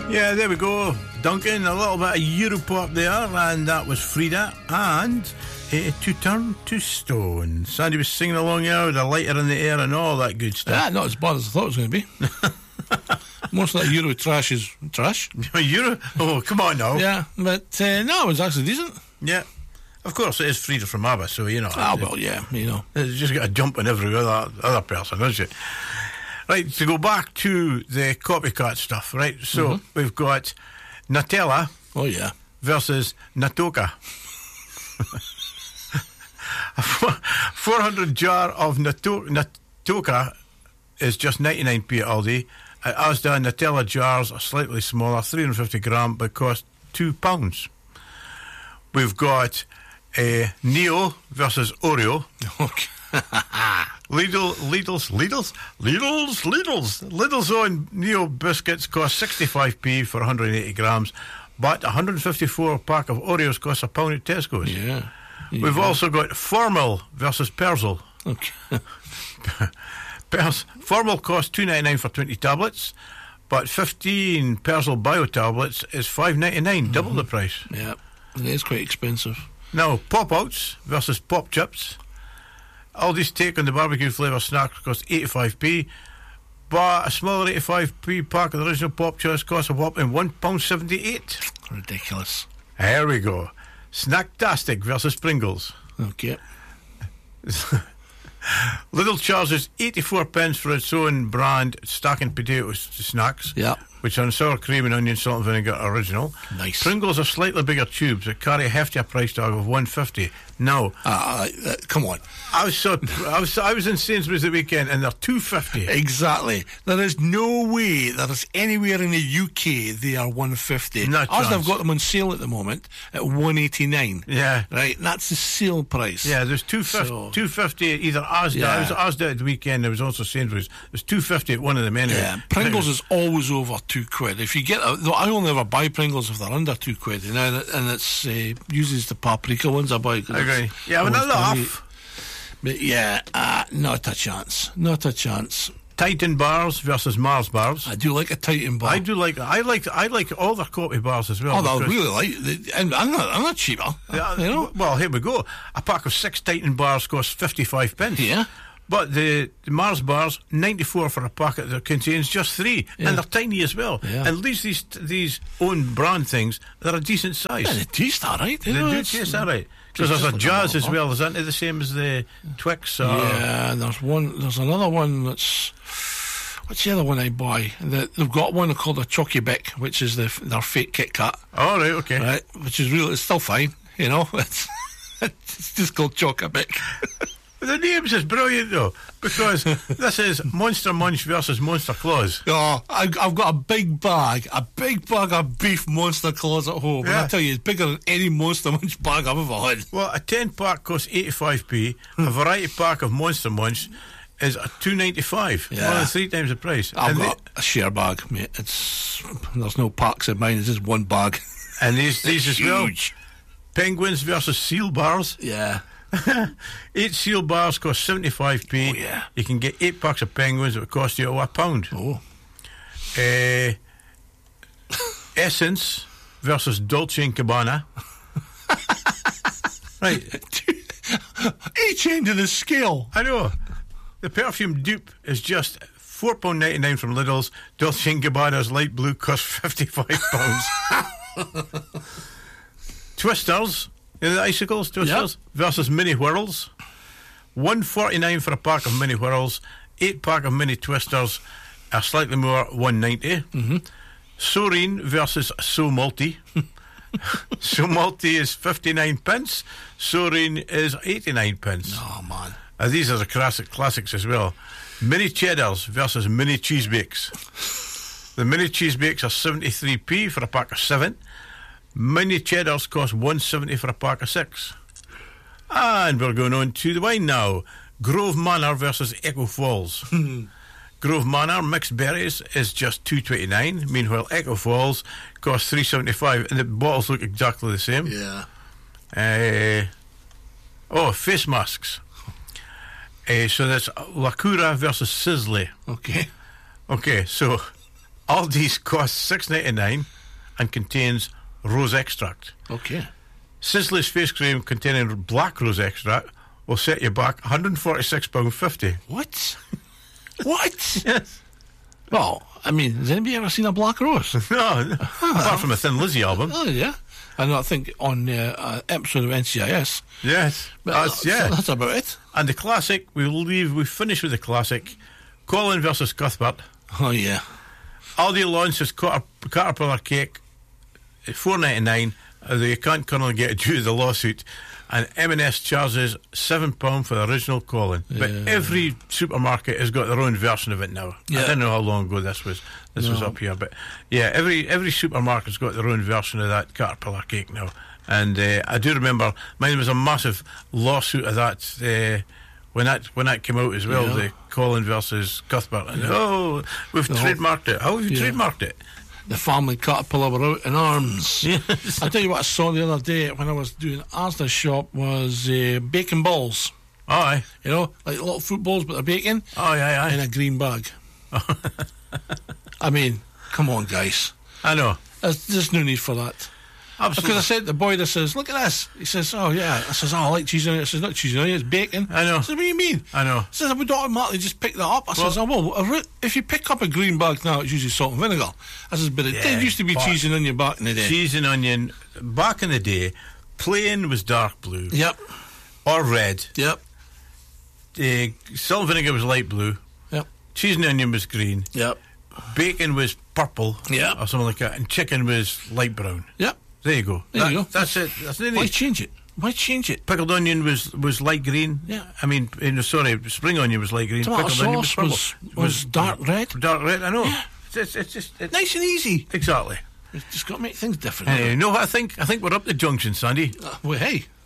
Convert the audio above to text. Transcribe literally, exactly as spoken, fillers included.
Yeah, there we go. Duncan, a little bit of Europop there, and that was Frida, and uh, To Turn to Stone. Sandy was singing along there with a lighter in the air and all that good stuff. Ah, not as bad as I thought it was going to be. Most of that Euro trash is trash. Euro? Oh, come on now. Yeah, but uh, no, it was actually decent. Yeah. Of course, it is Frida from ABBA, so, you know. Ah, well, yeah, you know. It's just got to jump on every other, other person, isn't it? Right, to go back to the copycat stuff, right? So, mm-hmm. we've got Nutella. Oh, yeah. Versus Natoka. A four hundred jar of Nato- Natoka is just ninety-nine p at Aldi. At Asda, Nutella jars are slightly smaller, three hundred fifty gram, but cost two pounds. We've got uh, Neo versus Oreo. Okay. Lidl, Lidl's, Lidl's, Lidl's, Lidl's, Lidl's own Neo biscuits cost sixty-five p for one hundred eighty grams, but one hundred fifty-four pack of Oreos costs a pound at Tesco's. Yeah. yeah. We've also got Formel versus Persil. Okay. Pers- Formel costs two ninety-nine for twenty tablets, but fifteen Persil Bio tablets is five ninety-nine, mm-hmm. double the price. Yeah, it is quite expensive. Now, Pop-Outs versus Pop Chips. Aldi's take on the barbecue flavour snacks cost eighty-five p, but a smaller eighty-five p pack of the original Pop Chips costs a whopping one pound seventy-eight. Ridiculous. There we go. Snacktastic versus Pringles. Okay. Lidl charges eighty-four pence for its own brand stacking potato snacks. Yeah. Which are sour cream and onion, salt and vinegar original. Nice. Pringles are slightly bigger tubes that carry a heftier price tag of one fifty. Now, uh, uh, come on. I was so I was I was in Sainsbury's the weekend and they're two fifty. Exactly. There is no way that is anywhere in the U K they are one fifty. No As chance. I've got them on sale at the moment at one eighty nine. Yeah. Right. That's the sale price. Yeah. There's two fifty. So, two fifty either Asda. Yeah. I was at Asda at the weekend. There was also Sainsbury's. There's two fifty at one of them anyway. Yeah. Pringles is always over two quid. If you get, a, though I only ever buy Pringles if they're under two quid. You know, and it's uh, uses the paprika ones I buy. Okay. Yeah, but not off. But yeah, uh, not a chance. Not a chance. Titan bars versus Mars bars. I do like a Titan bar. I do like. I like. I like all their coffee bars as well. Oh, I really like. They, and I'm not. I'm not cheaper. Yeah, you know. Well, here we go. A pack of six Titan bars costs fifty-five pence. Yeah. But the, the Mars bars, ninety-four for a packet that contains just three, yeah. and they're tiny as well. Yeah. And at least these these own brand things, they're a decent size. Yeah, they taste all right. They do taste all right. Because there's a like Jazz as well. Isn't it the same as the Twix? Or? Yeah, there's one. There's another one that's. What's the other one I buy? The, they've got one called a Chocky Bic, which is the, their fake Kit Kat. Oh, right, okay. Right, which is real. It's still fine, you know. It's, it's just called Chocky Bic. The names is brilliant though, because this is Monster Munch versus Monster Claus. Oh, I, I've got a big bag, a big bag of beef Monster Claus at home, yeah. and I tell you, it's bigger than any Monster Munch bag I've ever had. Well, a ten pack costs eighty-five p. A variety pack of Monster Munch is a two ninety-five. Yeah. More than three times the price. I've and got they, a share bag, mate. It's there's no packs in mine. It's just one bag. And these these as well. Huge. Penguins versus Seal bars. Yeah. Eight Seal bars cost seventy-five p. Oh, yeah. You can get eight packs of Penguins that would cost you oh, a pound. Oh. Uh, Essence versus Dolce and Gabbana. Right. Each end of the scale. I know. The perfume dupe is just four pounds ninety-nine from Lidl's. Dolce and Gabbana's light blue costs fifty-five pounds. Twisters. You know the icicles, Twisters, yep. versus Mini Whirls. one forty-nine for a pack of Mini Whirls. Eight pack of Mini Twisters are slightly more, one ninety. Mm-hmm. Soreen versus So Malty. So Malty is fifty-nine pence. Soreen is eighty-nine pence. Oh, man. Uh, these are the classic classics as well. Mini Cheddars versus Mini Cheese Bakes. The Mini Cheese Bakes are seventy-three p for a pack of seven. Mini Cheddars cost one seventy for a pack of six. And we're going on to the wine now. Grove Manor versus Echo Falls. Grove Manor mixed berries is just two twenty-nine. Meanwhile, Echo Falls costs three seventy-five, and the bottles look exactly the same. Yeah. Uh, oh, face masks. Uh, so that's Lacura versus Sisley. Okay. Okay, so Aldi's costs six ninety nine and contains rose extract. Okay. Sizzler's face cream containing black rose extract will set you back one hundred forty-six pounds fifty. What? What? Yes. Well, I mean, has anybody ever seen a black rose? No, apart from a Thin Lizzy album. Oh, yeah. And I think on uh, an episode of N C I S. Yes. But That's, uh, yeah. that's about it. And the classic, we'll leave, we finish with the classic. Colin versus Cuthbert. Oh, yeah. Aldi launches Cater- Caterpillar cake at four ninety nine. Although you can't currently get it due to the lawsuit. And M and S charges seven pounds for the original Colin. But Yeah. every supermarket has got their own version of it now. Yeah. I don't know how long ago this was this was No. up here. But yeah, every every supermarket's got their own version of that Caterpillar cake now. And uh, I do remember mine was a massive lawsuit of that uh, when that when that came out as well, Yeah. the Colin versus Cuthbert. And, oh, we've No. trademarked it. How have you Yeah. trademarked it? The family Caterpillar were out in arms. Yes. I'll tell you what I saw the other day when I was doing Asda shop was uh, bacon balls. Aye. You know, like little fruit balls, but they're bacon Aye, aye, aye. in a green bag. I mean, come on, guys. I know. There's just no need for that. Because I Absolutely. said to the boy that says, look at this. He says, oh, yeah. I says, oh, I like cheese on it. I says, not cheese on it, it's bacon. I know. I says, what do you mean? I know. I says, I would automatically just pick that up. I says, oh, well, a re- if you pick up a green bag now, it's usually salt and vinegar. I says, but it Yeah, did used to be but- cheese and onion back in the day. Cheese and onion. Back in the day, plain was dark blue Yep, or red. yep, Uh, salt and vinegar was light blue. yep, Cheese and onion was green. yep, Bacon was purple. Yeah. Or something like that. And chicken was light brown. yep. There you go. There That- you go. That's it. That's the Why name. change it? Why change it? Pickled onion was, was light green. Yeah. I mean, eh, no, sorry, spring onion was light green. Tomato Pickled onion sauce purple. was, was dark red. Dark red, I know. It's, it's, it's just... It's, Nice and easy. exactly. You've just got to make things different. Anyway, you know what I think? I think we're up the junction, Sandy. Uh, well, hey,